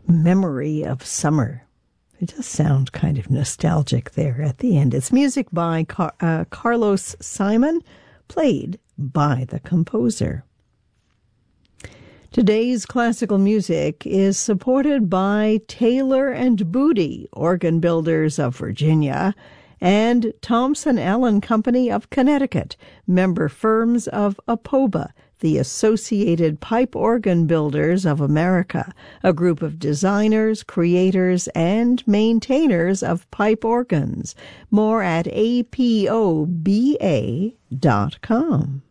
Memory of Summer. It does sound kind of nostalgic there at the end. It's music by Carlos Simon, played by the composer. Today's classical music is supported by Taylor and Booty, organ builders of Virginia, and Thompson Allen Company of Connecticut, member firms of APOBA, the Associated Pipe Organ Builders of America, a group of designers, creators, and maintainers of pipe organs. More at apoba.com.